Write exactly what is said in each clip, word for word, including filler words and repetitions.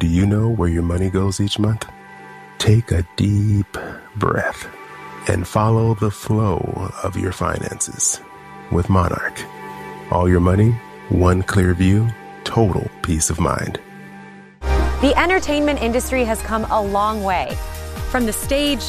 Do you know where your money goes each month? Take a deep breath and follow the flow of your finances with Monarch. All your money, one clear view, total peace of mind. The entertainment industry has come a long way. From the stage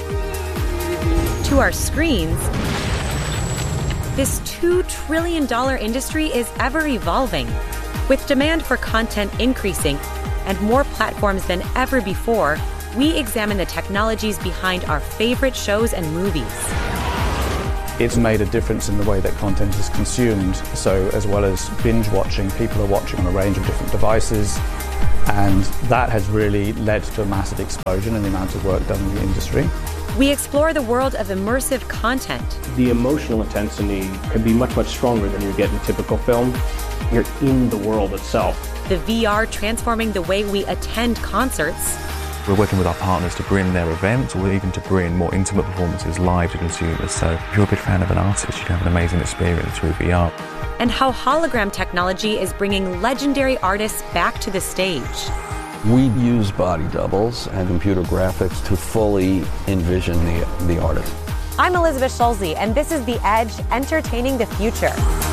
to our screens, this two trillion dollars industry is ever evolving. With demand for content increasing and more platforms than ever before, we examine the technologies behind our favorite shows and movies. It's made a difference in the way that content is consumed. So as well as binge watching, people are watching on a range of different devices. And that has really led to a massive explosion in the amount of work done in the industry. We explore the world of immersive content. The emotional intensity can be much, much stronger than you get in typical film. You're in the world itself. The V R transforming the way we attend concerts. We're working with our partners to bring their events or even to bring more intimate performances live to consumers. So if you're a big fan of an artist, you can have an amazing experience through V R. And how hologram technology is bringing legendary artists back to the stage. We use body doubles and computer graphics to fully envision the, the artist. I'm Elizabeth Schulze, and this is The Edge, entertaining the future.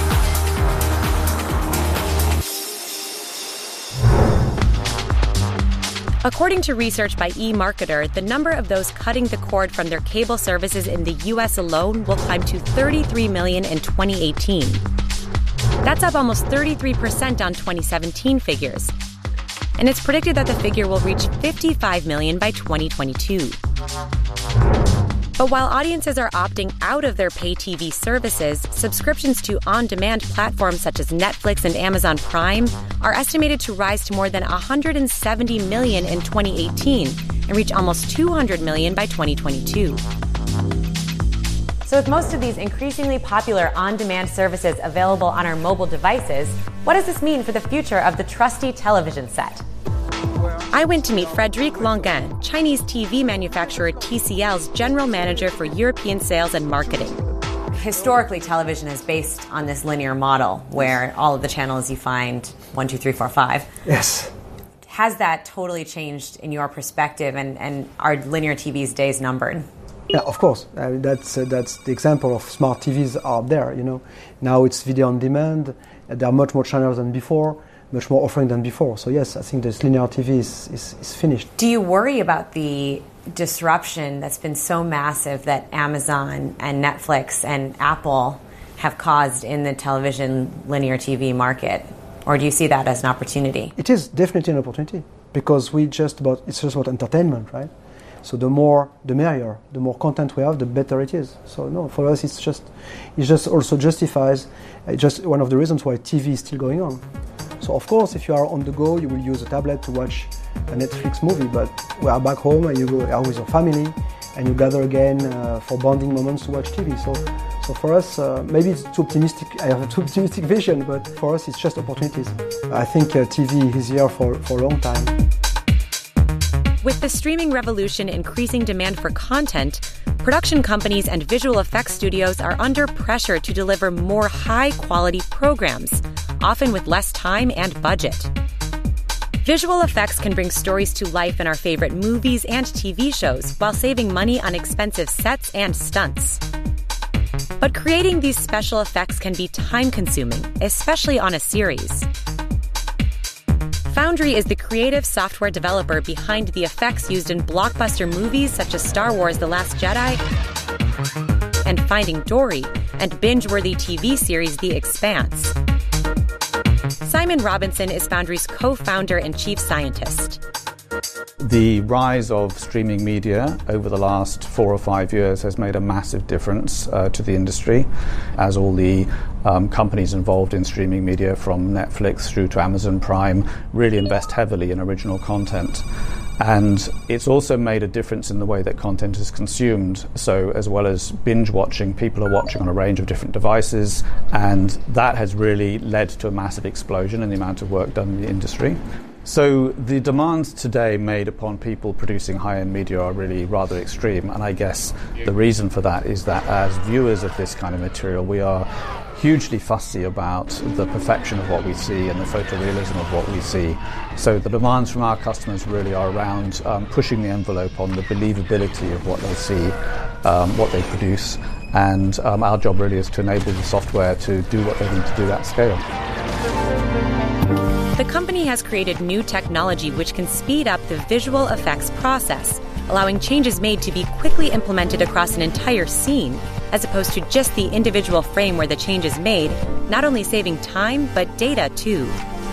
According to research by eMarketer, the number of those cutting the cord from their cable services in the U S alone will climb to thirty-three million in twenty eighteen. That's up almost thirty-three percent on twenty seventeen figures. And it's predicted that the figure will reach fifty-five million by twenty twenty-two. But while audiences are opting out of their pay T V services, subscriptions to on-demand platforms such as Netflix and Amazon Prime are estimated to rise to more than one hundred seventy million in twenty eighteen and reach almost two hundred million by twenty twenty-two. So with most of these increasingly popular on-demand services available on our mobile devices, what does this mean for the future of the trusty television set? I went to meet Frédéric Languin, Chinese T V manufacturer T C L's general manager for European sales and marketing. Historically, television is based on this linear model where all of the channels you find, one, two, three, four, five. Yes. Has that totally changed in your perspective, and, and are linear T V's days numbered? Yeah, of course. I mean, that's uh, that's the example of smart T Vs out there. You know, now it's video on demand. There are much more channels than before, much more offering than before. So yes, I think this linear T V is, is, is finished. Do you worry about the disruption that's been so massive that Amazon and Netflix and Apple have caused in the television linear T V market, or do you see that as an opportunity? It is definitely an opportunity because we just about it's just about entertainment, right? So the more, the merrier. The more content we have, the better it is. So no, for us, it's just, it just also justifies, uh, just one of the reasons why T V is still going on. So of course, if you are on the go, you will use a tablet to watch a Netflix movie. But we are back home, and you go out with your family, and you gather again uh, for bonding moments to watch T V. So, so for us, uh, maybe it's too optimistic. I have a too optimistic vision, but for us, it's just opportunities. I think uh, T V is here for for a long time. With the streaming revolution increasing demand for content, production companies and visual effects studios are under pressure to deliver more high-quality programs, often with less time and budget. Visual effects can bring stories to life in our favorite movies and T V shows while saving money on expensive sets and stunts. But creating these special effects can be time-consuming, especially on a series. Foundry is the creative software developer behind the effects used in blockbuster movies such as Star Wars: The Last Jedi and Finding Dory, and binge-worthy T V series The Expanse. Simon Robinson is Foundry's co-founder and chief scientist. The rise of streaming media over the last four or five years has made a massive difference uh, to the industry, as all the um, companies involved in streaming media, from Netflix through to Amazon Prime, really invest heavily in original content. And it's also made a difference in the way that content is consumed. So as well as binge watching, people are watching on a range of different devices, and that has really led to a massive explosion in the amount of work done in the industry. So the demands today made upon people producing high-end media are really rather extreme, and I guess the reason for that is that as viewers of this kind of material, we are hugely fussy about the perfection of what we see and the photorealism of what we see. So the demands from our customers really are around um, pushing the envelope on the believability of what they see, um, what they produce, and um, our job really is to enable the software to do what they need to do at scale. The company has created new technology which can speed up the visual effects process, allowing changes made to be quickly implemented across an entire scene, as opposed to just the individual frame where the change is made, not only saving time, but data too.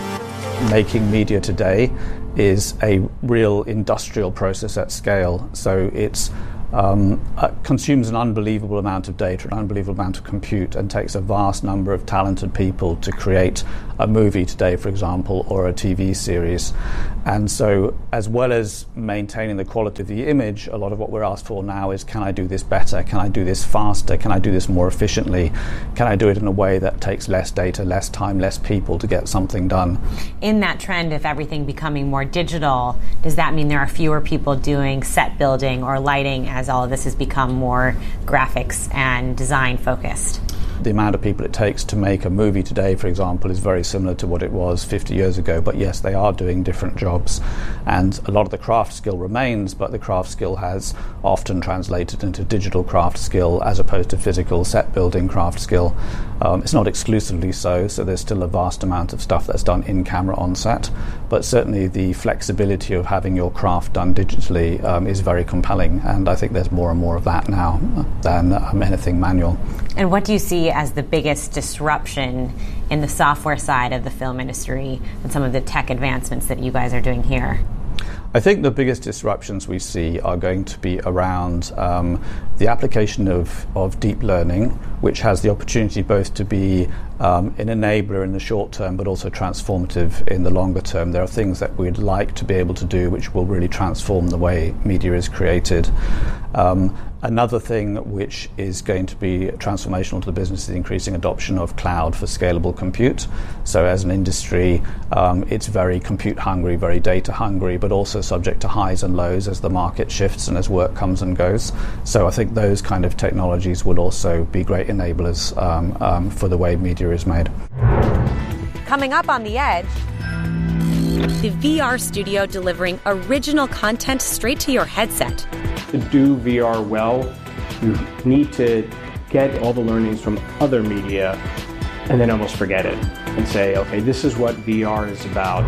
Making media today is a real industrial process at scale, so it's Um, uh, consumes an unbelievable amount of data, an unbelievable amount of compute, and takes a vast number of talented people to create a movie today, for example, or a T V series. And so, as well as maintaining the quality of the image, a lot of what we're asked for now is, can I do this better? Can I do this faster? Can I do this more efficiently? Can I do it in a way that takes less data, less time, less people to get something done? In that trend of everything becoming more digital, does that mean there are fewer people doing set building or lighting as all of this has become more graphics and design focused? The amount of people it takes to make a movie today, for example, is very similar to what it was fifty years ago. But yes, they are doing different jobs. And a lot of the craft skill remains, but the craft skill has often translated into digital craft skill as opposed to physical set building craft skill. Um, it's not exclusively so, so there's still a vast amount of stuff that's done in camera on set. But certainly the flexibility of having your craft done digitally um, is very compelling. And I think there's more and more of that now than um, anything manual. And what do you see as the biggest disruption in the software side of the film industry and some of the tech advancements that you guys are doing here? I think the biggest disruptions we see are going to be around um, the application of, of deep learning, which has the opportunity both to be um, an enabler in the short term but also transformative in the longer term. There are things that we'd like to be able to do which will really transform the way media is created. Um, Another thing which is going to be transformational to the business is the increasing adoption of cloud for scalable compute. So as an industry, um, it's very compute hungry, very data hungry, but also subject to highs and lows as the market shifts and as work comes and goes. So I think those kind of technologies will also be great enablers um, um, for the way media is made. Coming up on The Edge, the V R studio delivering original content straight to your headset. To do V R well, you need to get all the learnings from other media and then almost forget it and say, okay, this is what V R is about.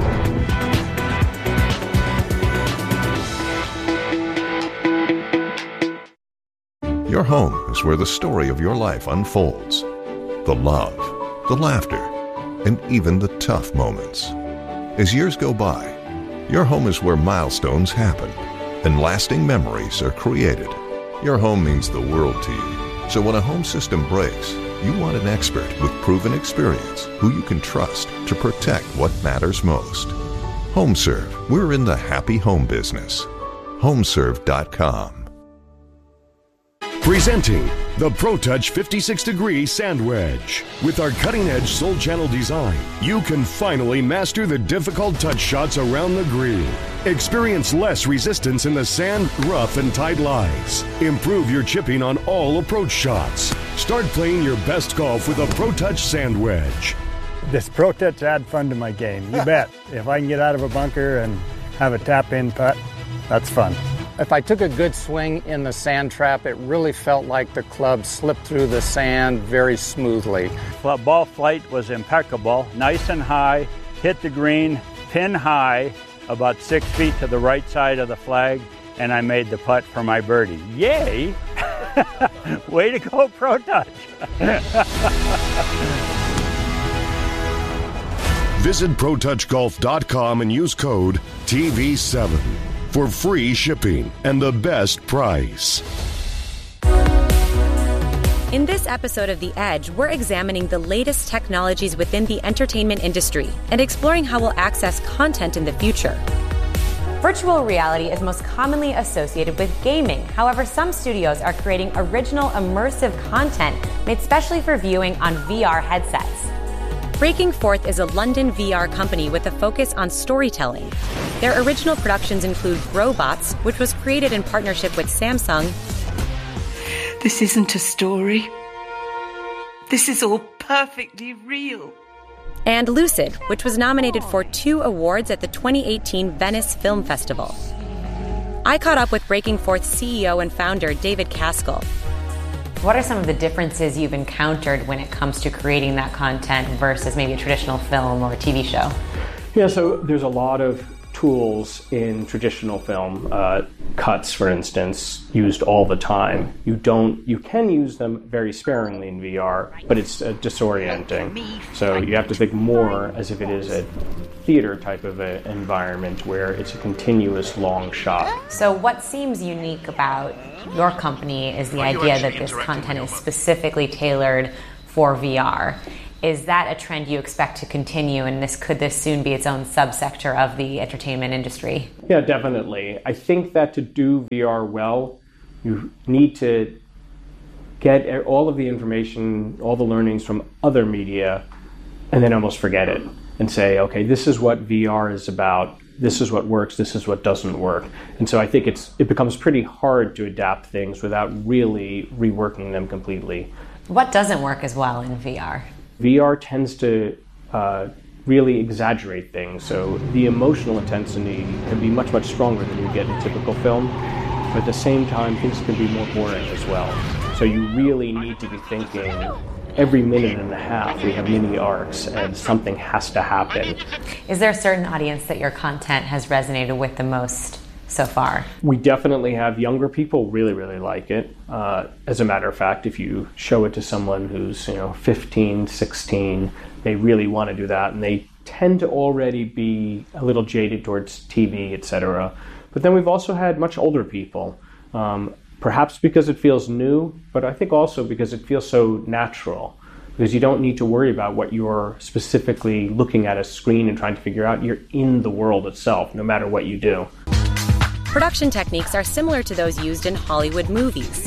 Your home is where the story of your life unfolds. The love, the laughter, and even the tough moments. As years go by, your home is where milestones happen and lasting memories are created. Your home means the world to you. So when a home system breaks, you want an expert with proven experience who you can trust to protect what matters most. HomeServe, we're in the happy home business. homeserve dot com. Presenting the ProTouch fifty-six degree Sand Wedge. With our cutting-edge Soul Channel design, you can finally master the difficult touch shots around the green. Experience less resistance in the sand, rough, and tight lies. Improve your chipping on all approach shots. Start playing your best golf with a ProTouch Sand Wedge. This ProTouch add fun to my game, you bet. If I can get out of a bunker and have a tap-in putt, that's fun. If I took a good swing in the sand trap, it really felt like the club slipped through the sand very smoothly. The ball flight was impeccable, nice and high, hit the green, pin high, about six feet to the right side of the flag, and I made the putt for my birdie. Yay! Way to go, ProTouch! Visit Pro Touch Golf dot com and use code T V seven for free shipping and the best price. In this episode of The Edge, we're examining the latest technologies within the entertainment industry and exploring how we'll access content in the future. Virtual reality is most commonly associated with gaming. However, some studios are creating original immersive content made specially for viewing on V R headsets. Breaking Forth is a London V R company with a focus on storytelling. Their original productions include Growbots, which was created in partnership with Samsung. This isn't a story. This is all perfectly real. And Lucid, which was nominated for two awards at the twenty eighteen Venice Film Festival. I caught up with Breaking Forth's C E O and founder, David Caskell. What are some of the differences you've encountered when it comes to creating that content versus maybe a traditional film or a T V show? Yeah, so there's a lot of tools in traditional film, uh, cuts, for instance, used all the time. You don't, you can use them very sparingly in V R, but it's uh, disorienting. So you have to think more as if it is a theater type of a environment where it's a continuous long shot. So what seems unique about your company is the idea that this content is specifically tailored for V R. Is that a trend you expect to continue, and this could this soon be its own subsector of the entertainment industry? Yeah, definitely. I think that to do V R well, you need to get all of the information, all the learnings from other media, and then almost forget it and say, okay, this is what V R is about. This is what works. This is what doesn't work. And so I think it's it becomes pretty hard to adapt things without really reworking them completely. What doesn't work as well in V R? V R tends to uh, really exaggerate things, so the emotional intensity can be much, much stronger than you get in typical film, but at the same time, things can be more boring as well. So you really need to be thinking every minute and a half we have mini arcs and something has to happen. Is there a certain audience that your content has resonated with the most so far? We definitely have younger people really, really like it. Uh, as a matter of fact, if you show it to someone who's, you know, fifteen, sixteen, they really want to do that, and they tend to already be a little jaded towards T V, et cetera. But then we've also had much older people, um, perhaps because it feels new, but I think also because it feels so natural. Because you don't need to worry about what you're specifically looking at a screen and trying to figure out. You're in the world itself, no matter what you do. Production techniques are similar to those used in Hollywood movies.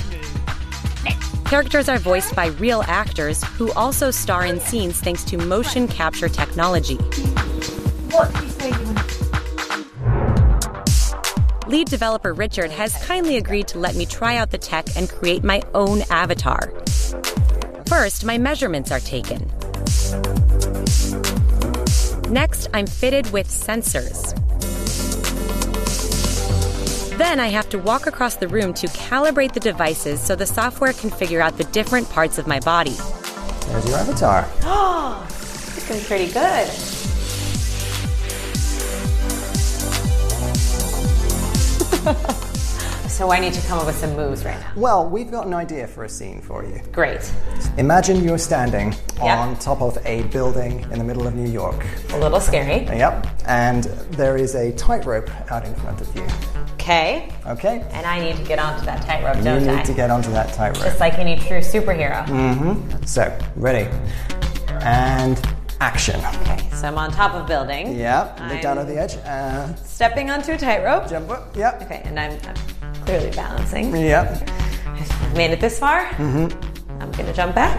Characters are voiced by real actors who also star in scenes thanks to motion capture technology. What do you say you want? Lead developer Richard has kindly agreed to let me try out the tech and create my own avatar. First, my measurements are taken. Next, I'm fitted with sensors. Then I have to walk across the room to calibrate the devices so the software can figure out the different parts of my body. There's your avatar. Oh, it's been pretty good. So I need to come up with some moves right now. Well, we've got an idea for a scene for you. Great. Imagine you're standing Yep. on top of a building in the middle of New York. A little scary. Yep. And there is a tightrope out in front of you. Okay. Okay. And I need to get onto that tightrope, You don't need I? to get onto that tightrope. Just like any true superhero. Mm-hmm. So, ready. And action. Okay, so I'm on top of a building. Yep. Look I'm down at the edge. Uh, stepping onto a tightrope. Jump up. Yep. Okay, and I'm, I'm clearly balancing. Yep. I've made it this far. Mm-hmm. I'm gonna jump back.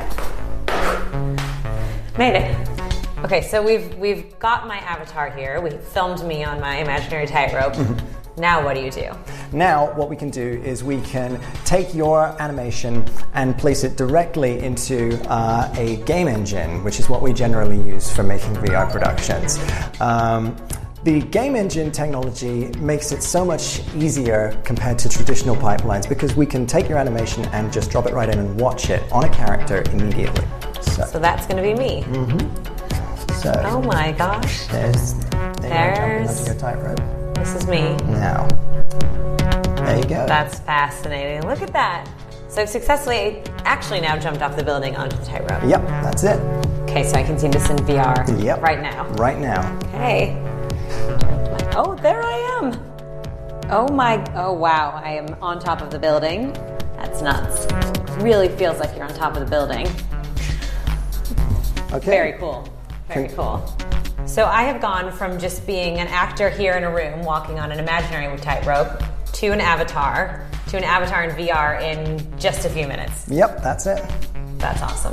Made it. Okay, so we've we've got my avatar here. We filmed me on my imaginary tightrope. Mm-hmm. Now what do you do? Now what we can do is we can take your animation and place it directly into uh, a game engine, which is what we generally use for making V R productions. Um, The game engine technology makes it so much easier compared to traditional pipelines because we can take your animation and just drop it right in and watch it on a character immediately. So, So that's going to be me. Mm-hmm. So Oh my gosh. there's, There's- your tightrope. This is me. Now, there you go. That's fascinating. Look at that. So I've successfully actually now jumped off the building onto the tightrope. Yep, that's it. Okay, so I can see this in V R Yep. right now. Right now. Okay. Oh, there I am. Oh my, oh wow, I am on top of the building. That's nuts. It really feels like you're on top of the building. Okay. Very cool. Very cool. So I have gone from just being an actor here in a room walking on an imaginary tightrope to an avatar, to an avatar in V R in just a few minutes. Yep, that's it. That's awesome.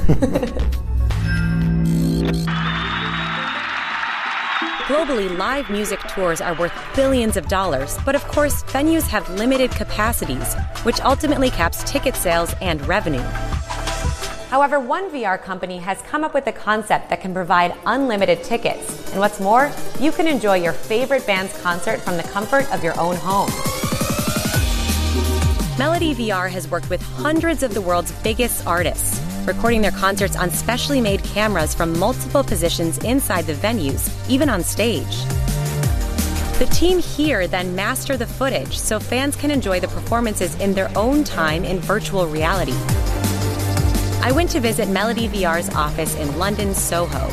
Globally, live music tours are worth billions of dollars, but of course, venues have limited capacities, which ultimately caps ticket sales and revenue. However, one V R company has come up with a concept that can provide unlimited tickets. And what's more, you can enjoy your favorite band's concert from the comfort of your own home. Melody V R has worked with hundreds of the world's biggest artists, recording their concerts on specially made cameras from multiple positions inside the venues, even on stage. The team here then master the footage so fans can enjoy the performances in their own time in virtual reality. I went to visit Melody V R's office in London, Soho.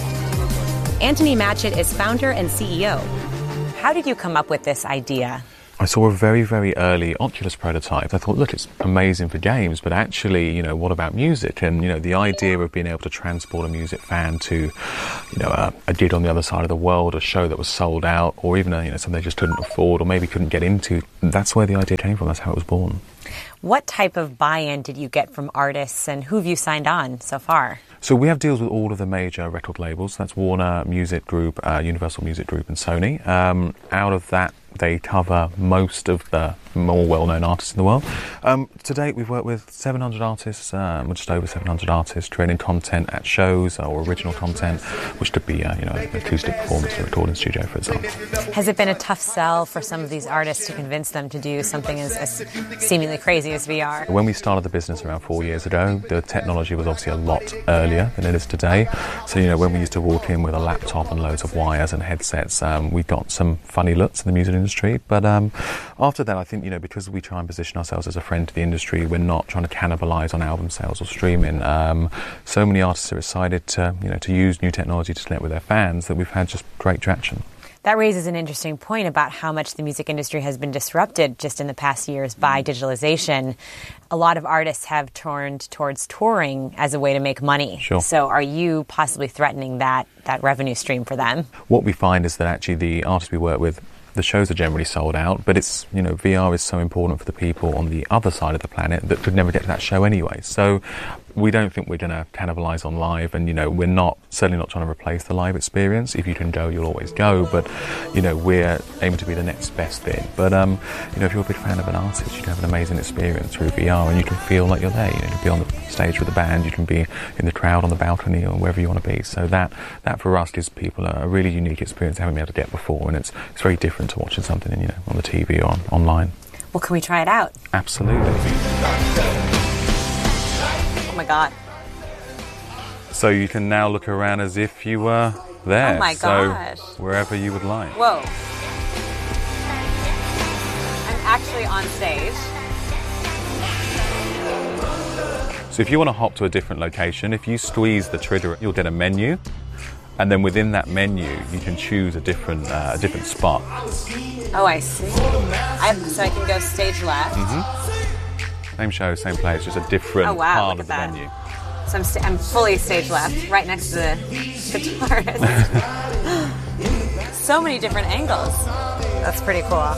Anthony Matchett is founder and C E O. How did you come up with this idea? I saw a very, very early Oculus prototype. I thought, look, it's amazing for games, but actually, you know, what about music? And, you know, the idea of being able to transport a music fan to, you know, a, a gig on the other side of the world, a show that was sold out, or even, a, you know, something they just couldn't afford or maybe couldn't get into, that's where the idea came from. That's how it was born. What type of buy-in did you get from artists, and who have you signed on so far? So we have deals with all of the major record labels. That's Warner Music Group, uh, Universal Music Group, and Sony. Um, out of that, they cover most of the more well-known artists in the world. Um, to date, we've worked with seven hundred artists, um, just over seven hundred artists, creating content at shows or original content, which could be, uh, you know, an acoustic performance or recording studio, for example. Has it been a tough sell for some of these artists to convince them to do something as, as seemingly crazy as V R? When we started the business around four years ago, the technology was obviously a lot earlier than it is today. So, you know, when we used to walk in with a laptop and loads of wires and headsets, um, we got some funny looks in the music industry. But um, after that, I think, you know, because we try and position ourselves as a friend to the industry, we're not trying to cannibalise on album sales or streaming. Um, so many artists are excited to, you know, to use new technology to connect with their fans that we've had just great traction. That raises an interesting point about how much the music industry has been disrupted just in the past years by digitalization. A lot of artists have turned towards touring as a way to make money. Sure. So are you possibly threatening that, that revenue stream for them? What we find is that actually the artists we work with, the shows are generally sold out, but it's, you know, V R is so important for the people on the other side of the planet that could never get to that show anyway. So we don't think we're going to cannibalise on live, and, you know, we're not, certainly not trying to replace the live experience. If you can go, you'll always go, but, you know, we're aiming to be the next best thing. But, um, you know, if you're a big fan of an artist, you can have an amazing experience through V R, and you can feel like you're there. You know, you can be on the stage with the band, you can be in the crowd, on the balcony, or wherever you want to be. So that, that for us gives people a, a really unique experience they haven't been able to get before, and it's, it's very different to watching something, you know, on the T V or on, online. Well, can we try it out? Absolutely. Oh my God. So you can now look around as if you were there. Oh my gosh. So wherever you would like. Whoa. I'm actually on stage. So if you want to hop to a different location, if you squeeze the trigger, you'll get a menu. And then within that menu, you can choose a different uh, a different spot. Oh, I see. I, so I can go stage left. Mm-hmm. Same show, same place, just a different oh, wow, part look of the at that. menu. So I'm, st- I'm fully stage left, right next to the guitarist. So many different angles. That's pretty cool.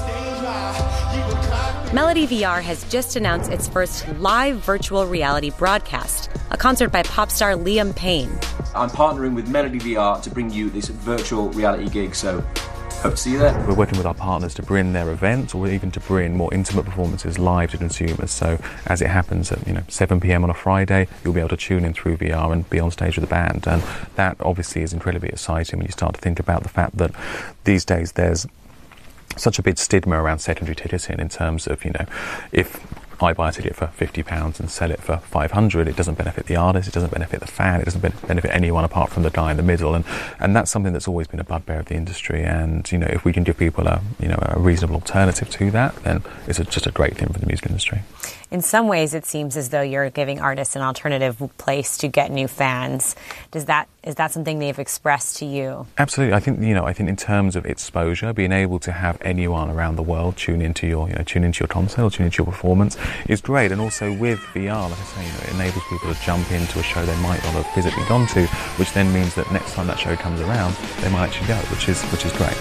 Melody V R has just announced its first live virtual reality broadcast, a concert by pop star Liam Payne. I'm partnering with Melody V R to bring you this virtual reality gig, so hope to see you there. We're working with our partners to bring their events, or even to bring more intimate performances live to consumers. So as it happens at, you know, seven p.m. on a Friday, you'll be able to tune in through V R and be on stage with the band. And that obviously is incredibly exciting when you start to think about the fact that these days there's such a big stigma around secondary ticketing, in terms of, you know, if I buy a ticket for fifty pounds and sell it for five hundred, it doesn't benefit the artist, it doesn't benefit the fan, it doesn't benefit anyone apart from the guy in the middle. And, and that's something that's always been a bugbear of the industry. And, you know, if we can give people a, you know, a reasonable alternative to that, then it's a, just a great thing for the music industry. In some ways, it seems as though you're giving artists an alternative place to get new fans. Does that is that something they've expressed to you? Absolutely. I think, you know, I think in terms of exposure, being able to have anyone around the world tune into your, you know, tune into your concert or tune into your performance is great. And also with V R, like I say, you know, it enables people to jump into a show they might not have physically gone to, which then means that next time that show comes around, they might actually go, which is which is great.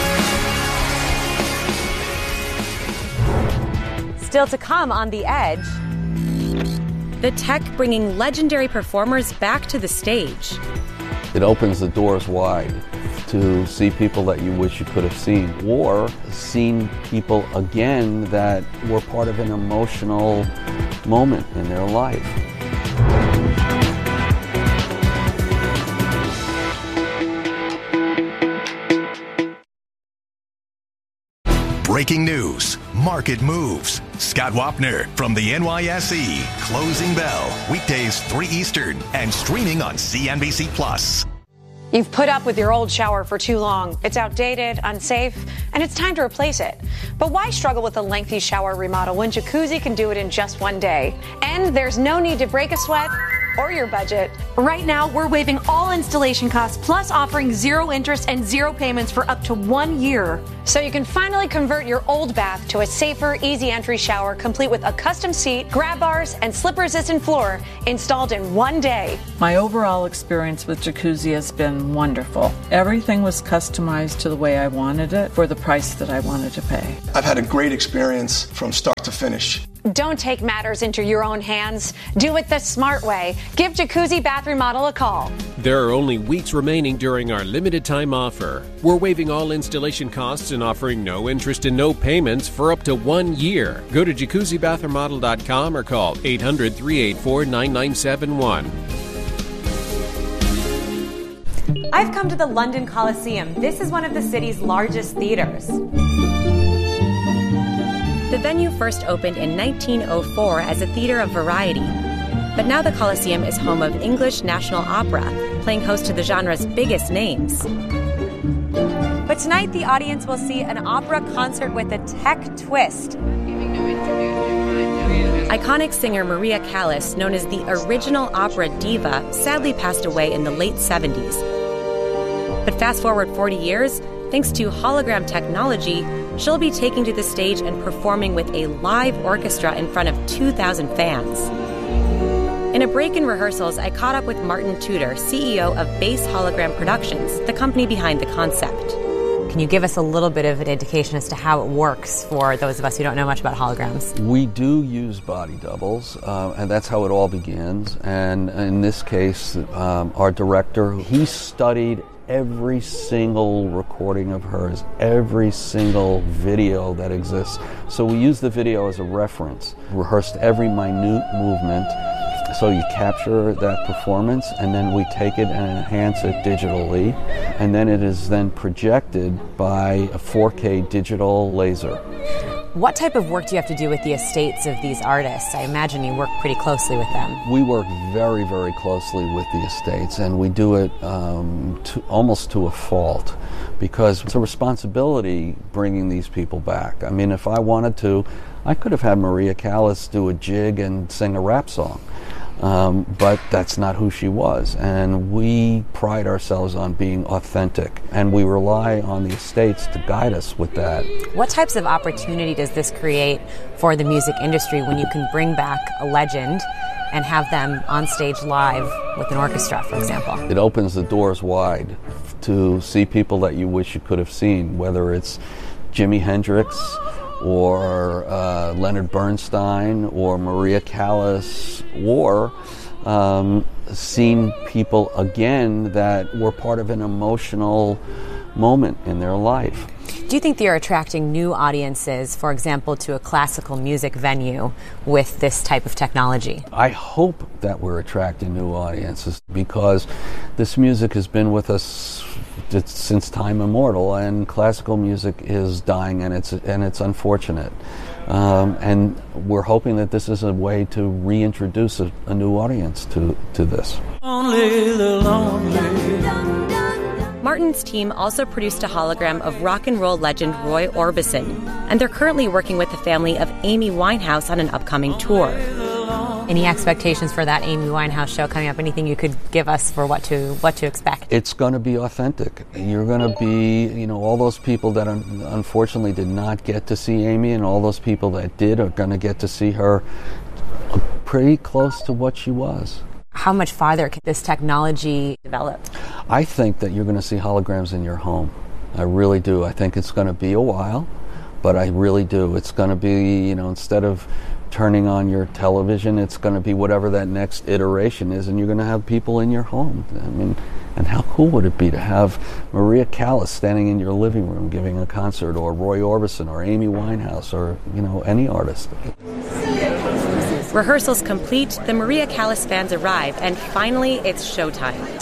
Still to come on The Edge, the tech bringing legendary performers back to the stage. It opens the doors wide to see people that you wish you could have seen, or seen people again that were part of an emotional moment in their life. breaking news, market moves. Scott Wapner from the N Y S E. Closing Bell. Weekdays three Eastern and streaming on C N B C Plus. You've put up with your old shower for too long. It's outdated, unsafe, and it's time to replace it. But why struggle with a lengthy shower remodel when Jacuzzi can do it in just one day? And there's no need to break a sweat or your budget. Right now, we're waiving all installation costs, plus offering zero interest and zero payments for up to one year. So you can finally convert your old bath to a safer, easy entry shower, complete with a custom seat, grab bars, and slip-resistant floor installed in one day. My overall experience with Jacuzzi has been wonderful. Everything was customized to the way I wanted it for the price that I wanted to pay. I've had a great experience from start to finish. Don't take matters into your own hands. Do it the smart way. Give Jacuzzi Bath Remodel a call. There are only weeks remaining during our limited time offer. We're waiving all installation costs and offering no interest and no payments for up to one year. Go to jacuzzi bath remodel dot com or call eight hundred, three eight four, nine nine seven one. I've come to the London Coliseum. This is one of the city's largest theaters. The venue first opened in nineteen oh four as a theater of variety. But now the Coliseum is home of English National Opera, playing host to the genre's biggest names. But tonight, the audience will see an opera concert with a tech twist. Iconic singer Maria Callas, known as the original opera diva, sadly passed away in the late seventies. But fast forward forty years, thanks to hologram technology, she'll be taking to the stage and performing with a live orchestra in front of two thousand fans. In a break in rehearsals, I caught up with Martin Tudor, C E O of Base Hologram Productions, the company behind the concept. Can you give us a little bit of an indication as to how it works for those of us who don't know much about holograms? We do use body doubles, uh, and that's how it all begins. And in this case, um, our director, he studied every single recording of hers, every single video that exists. So we use the video as a reference, rehearsed every minute movement, so you capture that performance, and then we take it and enhance it digitally, and then it is then projected by a four K digital laser. What type of work do you have to do with the estates of these artists? I imagine you work pretty closely with them. We work very, very closely with the estates, and we do it um, to, almost to a fault, because it's a responsibility bringing these people back. I mean, if I wanted to, I could have had Maria Callas do a jig and sing a rap song. Um, but that's not who she was, and we pride ourselves on being authentic, and we rely on the estates to guide us with that. What types of opportunity does this create for the music industry when you can bring back a legend and have them on stage live with an orchestra, for example? It opens the doors wide to see people that you wish you could have seen, whether it's Jimi Hendrix or uh, Leonard Bernstein or Maria Callas, or um, seeing people again that were part of an emotional moment in their life. Do you think you're attracting new audiences, for example, to a classical music venue with this type of technology? I hope that we're attracting new audiences, because this music has been with us since time immemorial, and classical music is dying, and it's and it's unfortunate. Um, and we're hoping that this is a way to reintroduce a, a new audience to, to this. Only the lonely. Martin's team also produced a hologram of rock and roll legend Roy Orbison, and they're currently working with the family of Amy Winehouse on an upcoming tour. Any expectations for that Amy Winehouse show coming up? Anything you could give us for what to what to expect? It's going to be authentic. You're going to be, you know, all those people that un- unfortunately did not get to see Amy, and all those people that did are going to get to see her pretty close to what she was. How much farther can this technology develop? I think that you're going to see holograms in your home. I really do. I think it's going to be a while, but I really do. It's going to be, you know, instead of turning on your television, it's going to be whatever that next iteration is, and you're going to have people in your home. I mean, and how cool would it be to have Maria Callas standing in your living room giving a concert, or Roy Orbison, or Amy Winehouse, or, you know, any artist. Rehearsals complete, the Maria Callas fans arrive, and finally it's showtime.